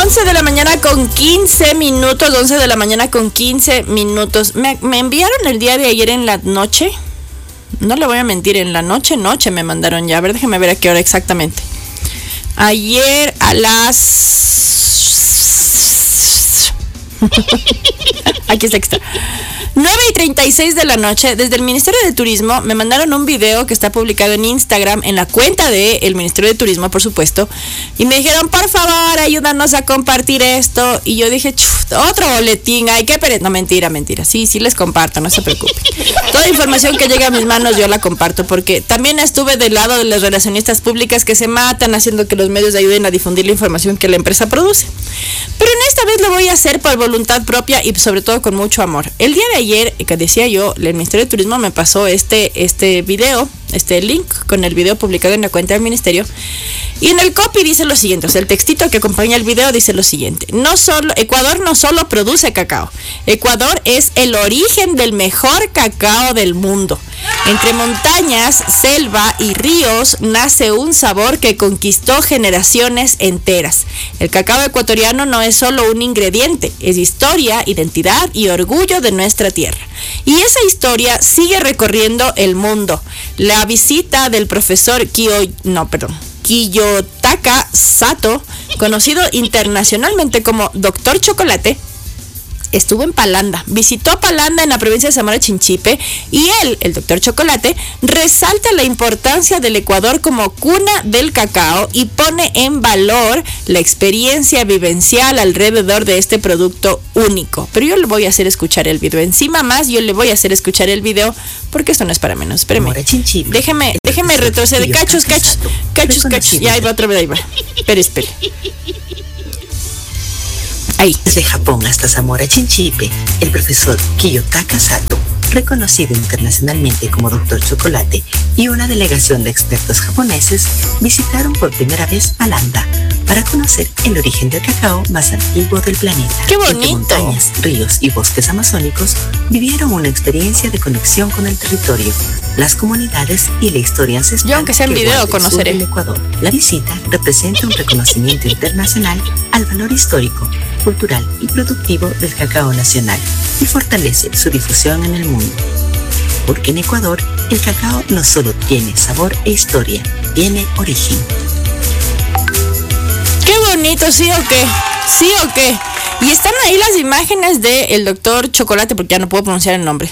11 de la mañana con 15 minutos, 11 de la mañana con 15 minutos. Me enviaron el día de ayer en la noche, no le voy a mentir, en la noche me mandaron ya. A ver, déjeme ver a qué hora exactamente. Ayer a las... Aquí está, 9:36 de la noche, desde el Ministerio de Turismo me mandaron un video que está publicado en Instagram, en la cuenta del Ministerio de Turismo, por supuesto, y me dijeron, por favor, ayúdanos a compartir esto, y yo dije, otro boletín, ay, qué pereza. No, mentira, sí les comparto, no se preocupen. Toda información que llegue a mis manos yo la comparto, porque también estuve del lado de las relacionistas públicas que se matan haciendo que los medios ayuden a difundir la información que la empresa produce. Pero en esta vez lo voy a hacer por voluntad propia y sobre todo con mucho amor. El día de ayer, que decía yo, el Ministerio de Turismo me pasó este video, este link con el video publicado en la cuenta del Ministerio, y en el copy dice lo siguiente, o sea, el textito que acompaña el video dice lo siguiente: Ecuador no solo produce cacao, Ecuador es el origen del mejor cacao del mundo. Entre montañas, selva y ríos nace un sabor que conquistó generaciones enteras. El cacao ecuatoriano no es solo un ingrediente, es historia, identidad y orgullo de nuestra tierra. Y esa historia sigue recorriendo el mundo. La visita del profesor Kiyotaka Sato, conocido internacionalmente como Doctor Chocolate, estuvo en Palanda, visitó Palanda en la provincia de Zamora Chinchipe, y él, el Doctor Chocolate, resalta la importancia del Ecuador como cuna del cacao y pone en valor la experiencia vivencial alrededor de este producto único. Pero yo le voy a hacer escuchar el video. Encima más, yo le voy a hacer escuchar el video porque esto no es para menos. Espéreme. Déjeme retroceder. Cachos. Ya, ahí va otra vez, ahí va. Espere. Ahí. Desde Japón hasta Zamora Chinchipe, el profesor Kiyotaka Sato, reconocido internacionalmente como Doctor Chocolate, y una delegación de expertos japoneses visitaron por primera vez Palanda para conocer el origen del cacao más antiguo del planeta. ¡Qué bonito! Entre montañas, ríos y bosques amazónicos vivieron una experiencia de conexión con el territorio, las comunidades y la historia ancestral. Yo, aunque sea en video, conoceré el Ecuador. La visita representa un reconocimiento internacional al valor histórico, cultural y productivo del cacao nacional y fortalece su difusión en el mundo. Porque en Ecuador, el cacao no solo tiene sabor e historia, tiene origen. ¡Qué bonito! ¿Sí o qué? Y están ahí las imágenes del Doctor Chocolate, porque ya no puedo pronunciar el nombre.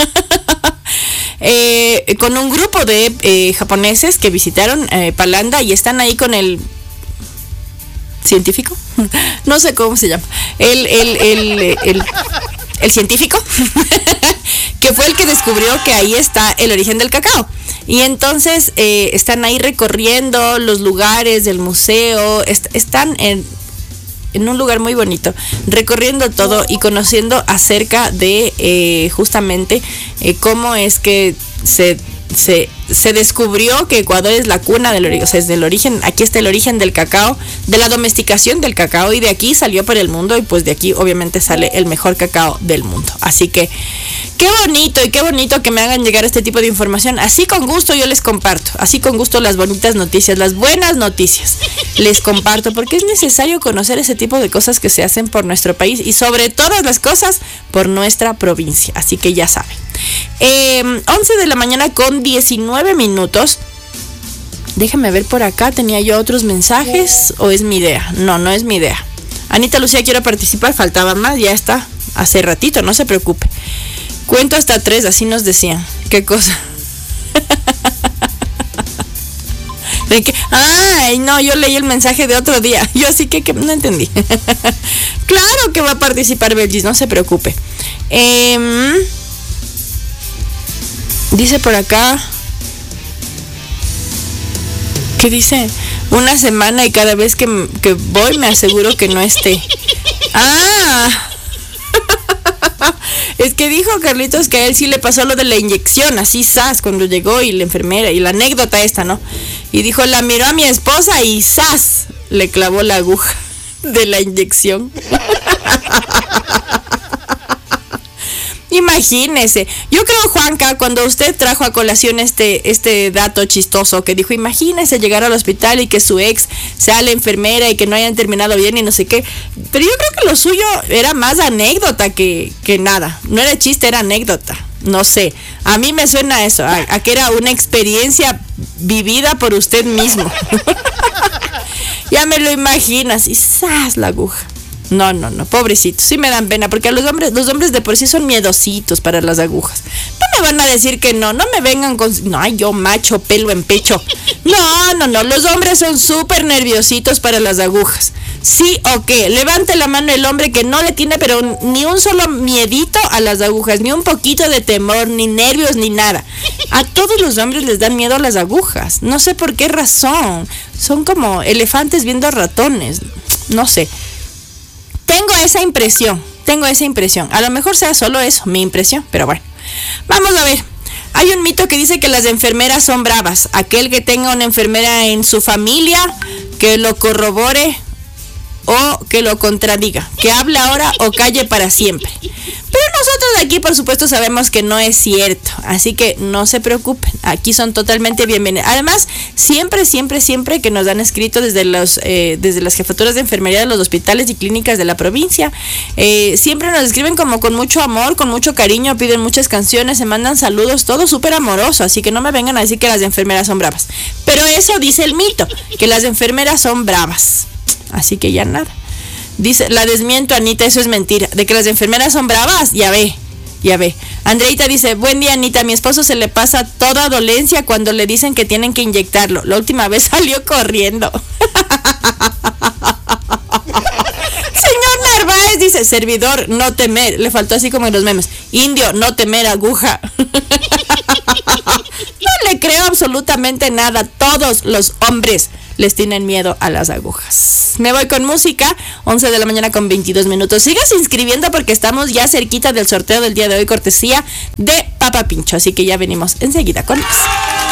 Con un grupo de japoneses que visitaron Palanda, y están ahí con el científico, no sé cómo se llama, el científico que fue el que descubrió que ahí está el origen del cacao. Y entonces están ahí recorriendo los lugares del museo, están en un lugar muy bonito, recorriendo todo y conociendo acerca de justamente cómo es que se descubrió que Ecuador es la cuna del origen, o sea, es del origen, aquí está el origen del cacao, de la domesticación del cacao, y de aquí salió para el mundo, y pues de aquí obviamente sale el mejor cacao del mundo. Así que qué bonito, y qué bonito que me hagan llegar este tipo de información. Así con gusto yo les comparto, así con gusto las bonitas noticias, las buenas noticias les comparto, porque es necesario conocer ese tipo de cosas que se hacen por nuestro país, y sobre todas las cosas por nuestra provincia. Así que ya saben. 11 de la mañana con 19 minutos. Déjame ver por acá, tenía yo otros mensajes, o es mi idea. No es mi idea. Anita Lucía, quiero participar, faltaba más, ya está, hace ratito, no se preocupe. Cuento hasta 3, así nos decían. ¿Qué cosa? ¿De qué? Ay, no, yo leí el mensaje de otro día. Yo así que no entendí. Claro que va a participar Belgis, no se preocupe. Dice por acá, ¿qué dice? Una semana y cada vez que voy me aseguro que no esté. Es que dijo Carlitos que a él sí le pasó lo de la inyección, así ¡zas! Cuando llegó y la enfermera, y la anécdota esta, ¿no? Y dijo, la miró a mi esposa y ¡zas! Le clavó la aguja de la inyección. Imagínese. Yo creo, Juanca, cuando usted trajo a colación este dato chistoso que dijo, imagínese llegar al hospital y que su ex sea la enfermera y que no hayan terminado bien y no sé qué. Pero yo creo que lo suyo era más anécdota que nada. No era chiste, era anécdota. No sé. A mí me suena eso, a que era una experiencia vivida por usted mismo. Ya me lo imaginas. Y ¡zas! La aguja. No, pobrecitos, sí me dan pena, porque a los hombres de por sí son miedositos para las agujas. No me van a decir que no me vengan con, no, ay, yo macho, pelo en pecho. No, los hombres son súper nerviositos para las agujas. Sí o qué, levante la mano el hombre que no le tiene pero ni un solo miedito a las agujas, ni un poquito de temor, ni nervios, ni nada. A todos los hombres les dan miedo a las agujas, no sé por qué razón. Son como elefantes viendo ratones, no sé. Tengo esa impresión. A lo mejor sea solo eso, mi impresión, pero bueno. Vamos a ver. Hay un mito que dice que las enfermeras son bravas. Aquel que tenga una enfermera en su familia, que lo corrobore o que lo contradiga. Que hable ahora o calle para siempre. Pero nosotros aquí, por supuesto, sabemos que no es cierto. Así que no se preocupen. Aquí son totalmente bienvenidos. Además, siempre que nos han escrito desde las jefaturas de enfermería de los hospitales y clínicas de la provincia, siempre nos escriben como con mucho amor, con mucho cariño, piden muchas canciones, se mandan saludos, todo súper amoroso. Así que no me vengan a decir que las enfermeras son bravas. Pero eso dice el mito, que las enfermeras son bravas. Así que ya nada. Dice, la desmiento, Anita, eso es mentira. De que las enfermeras son bravas, ya ve. Andreita dice, buen día, Anita, a mi esposo se le pasa toda dolencia cuando le dicen que tienen que inyectarlo. La última vez salió corriendo. Señor Narváez dice, servidor, no temer. Le faltó así como en los memes. Indio, no temer, aguja. No le creo absolutamente nada. Todos los hombres les tienen miedo a las agujas. Me voy con música, 11 de la mañana con 22 minutos. Sigas inscribiendo porque estamos ya cerquita del sorteo del día de hoy, cortesía de Papa Pincho. Así que ya venimos enseguida con más.